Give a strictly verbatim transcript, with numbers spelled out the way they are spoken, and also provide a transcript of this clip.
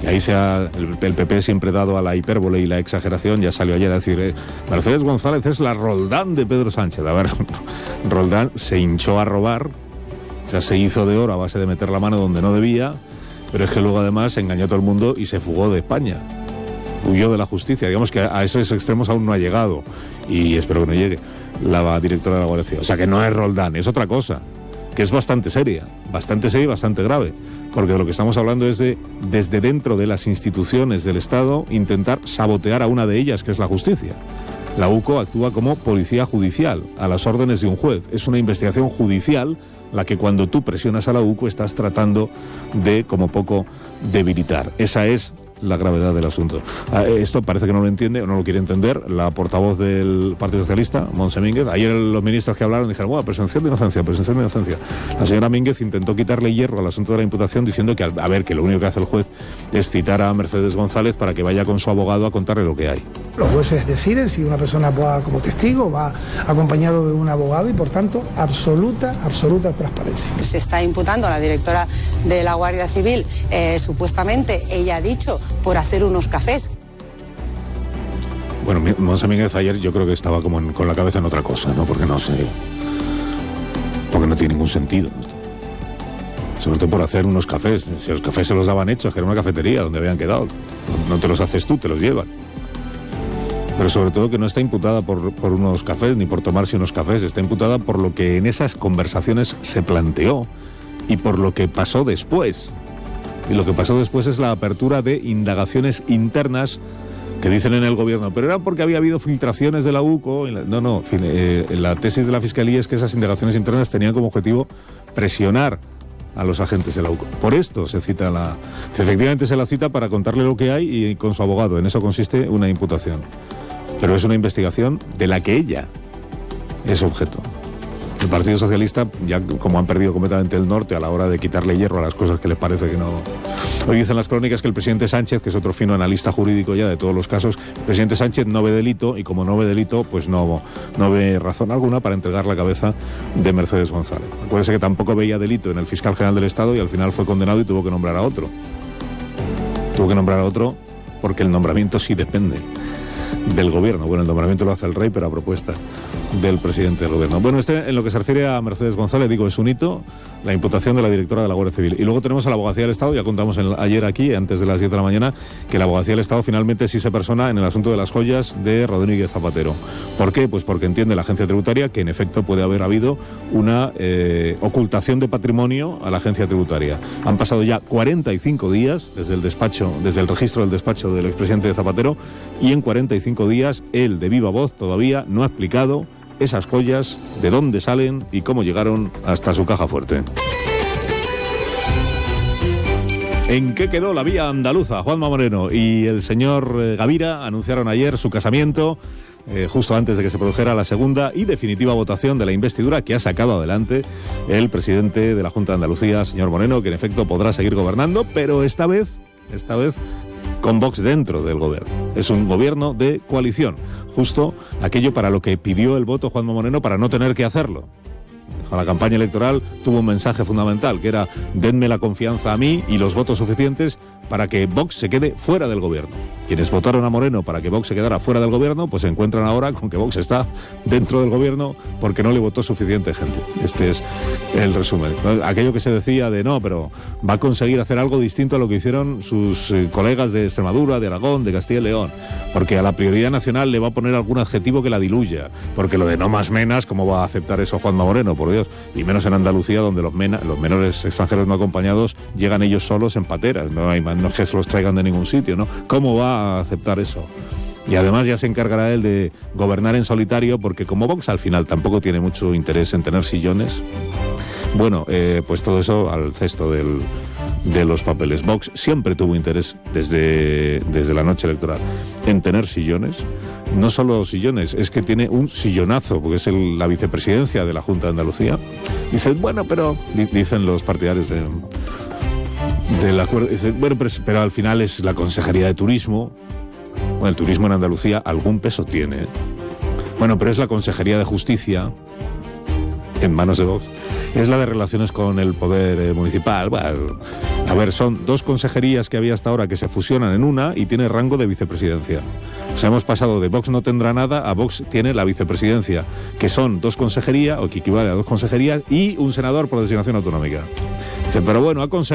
que ahí sea el, el P P siempre dado a la hipérbole y la exageración, ya salió ayer a decir, eh, Mercedes González es la Roldán de Pedro Sánchez. A ver, Roldán se hinchó a robar, o sea, se hizo de oro a base de meter la mano donde no debía, pero es que luego además engañó a todo el mundo y se fugó de España. Huyó de la justicia. Digamos que a esos extremos aún no ha llegado, y espero que no llegue, la directora de la Guardia Civil. O sea, que no es Roldán, es otra cosa, que es bastante seria, bastante seria y bastante grave, porque de lo que estamos hablando es de, desde dentro de las instituciones del Estado, intentar sabotear a una de ellas, que es la justicia. La U C O actúa como policía judicial, a las órdenes de un juez. Es una investigación judicial la que, cuando tú presionas a la U C O, estás tratando de, como poco, debilitar. Esa es la gravedad del asunto. Esto parece que no lo entiende o no lo quiere entender la portavoz del Partido Socialista, Montse Mínguez. Ayer los ministros que hablaron dijeron, bueno, presunción de inocencia, presunción de inocencia. La señora Mínguez intentó quitarle hierro al asunto de la imputación, diciendo que, a ver, que lo único que hace el juez es citar a Mercedes González para que vaya con su abogado a contarle lo que hay. Los jueces deciden si una persona va como testigo, va acompañado de un abogado, y por tanto, absoluta, absoluta transparencia. Se está imputando a la directora de la Guardia Civil, eh, supuestamente, ella ha dicho, por hacer unos cafés. Bueno, Montse Mínguez ayer yo creo que estaba como en, con la cabeza en otra cosa, ¿no? Porque no sé, porque no tiene ningún sentido. Sobre todo por hacer unos cafés. Si los cafés se los daban hechos, que era una cafetería donde habían quedado. No te los haces tú, te los llevan. Pero sobre todo que no está imputada por, por unos cafés, ni por tomarse unos cafés. Está imputada por lo que en esas conversaciones se planteó y por lo que pasó después. Y lo que pasó después es la apertura de indagaciones internas que dicen en el gobierno, pero era porque había habido filtraciones de la U C O. No, no, eh, la tesis de la Fiscalía es que esas indagaciones internas tenían como objetivo presionar a los agentes de la U C O. Por esto se cita la... Efectivamente se la cita para contarle lo que hay y con su abogado. En eso consiste una imputación. Pero es una investigación de la que ella es objeto. El Partido Socialista, ya como han perdido completamente el norte a la hora de quitarle hierro a las cosas que les parece que no... Hoy dicen las crónicas que el presidente Sánchez, que es otro fino analista jurídico ya de todos los casos, el presidente Sánchez no ve delito, y como no ve delito, pues no, no ve razón alguna para entregar la cabeza de Mercedes González. Acuérdese que tampoco veía delito en el fiscal general del Estado y al final fue condenado y tuvo que nombrar a otro. Tuvo que nombrar a otro porque el nombramiento sí depende del gobierno. Bueno, el nombramiento lo hace el rey, pero a propuesta del presidente del gobierno. Bueno, este, en lo que se refiere a Mercedes González, digo, es un hito, la imputación de la directora de la Guardia Civil. Y luego tenemos a la Abogacía del Estado, ya contamos en, ayer aquí, antes de las diez de la mañana, que la Abogacía del Estado finalmente sí se persona en el asunto de las joyas de Rodríguez Zapatero. ¿Por qué? Pues porque entiende la agencia tributaria que en efecto puede haber habido una eh, ocultación de patrimonio a la agencia tributaria. Han pasado ya cuarenta y cinco días desde el despacho, desde el registro del despacho del expresidente de Zapatero, y en cuarenta y cinco días él, de viva voz, todavía no ha explicado esas joyas, de dónde salen y cómo llegaron hasta su caja fuerte. ¿En qué quedó la vía andaluza? Juanma Moreno y el señor eh, Gavira anunciaron ayer su casamiento, eh, justo antes de que se produjera la segunda y definitiva votación de la investidura que ha sacado adelante el presidente de la Junta de Andalucía, señor Moreno, que en efecto podrá seguir gobernando, pero esta vez, esta vez con Vox dentro del gobierno. Es un gobierno de coalición, justo aquello para lo que pidió el voto Juanma Moreno, para no tener que hacerlo. La campaña electoral tuvo un mensaje fundamental, que era: denme la confianza a mí y los votos suficientes para que Vox se quede fuera del gobierno. Quienes votaron a Moreno para que Vox se quedara fuera del gobierno, pues se encuentran ahora con que Vox está dentro del gobierno porque no le votó suficiente gente. Este es el resumen. Aquello que se decía de no, pero va a conseguir hacer algo distinto a lo que hicieron sus eh, colegas de Extremadura, de Aragón, de Castilla y León, porque a la prioridad nacional le va a poner algún adjetivo que la diluya, porque lo de no más menas, ¿cómo va a aceptar eso Juanma Moreno? Por Dios. Y menos en Andalucía, donde los, mena, los menores extranjeros no acompañados llegan ellos solos en pateras, no hay más. No es que se los traigan de ningún sitio, ¿no? ¿Cómo va a aceptar eso? Y además ya se encargará él de gobernar en solitario, porque como Vox al final tampoco tiene mucho interés en tener sillones, bueno, eh, pues todo eso al cesto del, de los papeles. Vox siempre tuvo interés desde, desde la noche electoral en tener sillones. No solo sillones, es que tiene un sillonazo, porque es el, la vicepresidencia de la Junta de Andalucía. Dicen, bueno, pero... Dicen los partidarios de... del acuerdo, bueno, pero, pero al final es la Consejería de Turismo. Bueno, el turismo en Andalucía algún peso tiene. Bueno, pero es la Consejería de Justicia, en manos de Vox. Es la de Relaciones con el Poder eh, Municipal. Bueno, A ver, son dos consejerías que había hasta ahora que se fusionan en una y tiene rango de vicepresidencia. O sea, hemos pasado de Vox no tendrá nada a Vox tiene la vicepresidencia, que son dos consejerías, o que equivale a dos consejerías, y un senador por designación autonómica. Dice, pero bueno, ha conseguido